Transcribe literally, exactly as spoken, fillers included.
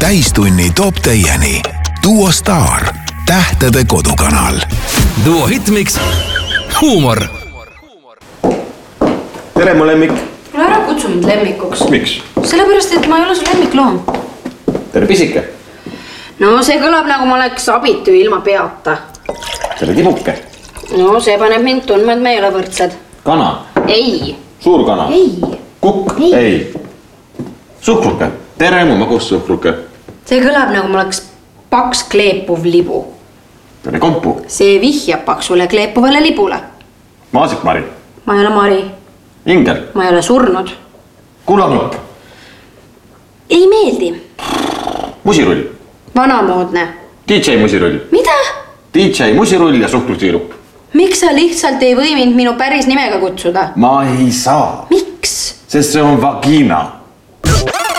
täistunni toob teieni Duo Star, tähtede kodukanal. Duo Hitmix, huumor. Tere, mu lemmik. Ära kutsu mind lemmikuks. Miks? Sellepärast, et ma ei ole su lemmikloom. Tere, pisike. No see kõlab nagu ma oleks abitu ilma peata. Tere, tibuke. No see paneb mind tundma, et me ei ole võrdsed. Kana. Ei. Suur kana. Ei. Kukk. Ei. Ei. Suhkruke. Tere, mu magus suhkruke. See kõlab nagu ma oleks paks kleepuv libu. Tere, kompu. See vihjab paksule kleepuvale libule. Maasikmari. Ma ei ole Mari. Ingel. Ma ei ole surnud. Kulamüpp. Ei meeldi. Musirull. Vanamoodne. D J musirull. Mida? D J musirull ja suhkrusiirup. Miks sa lihtsalt ei või mind minu päris nimega kutsuda? Ma ei saa. Miks? Sest see on vagina.